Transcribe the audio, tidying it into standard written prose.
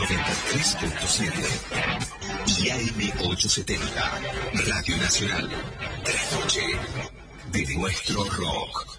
93.7 y AM870, Radio Nacional, la noche de nuestro rock.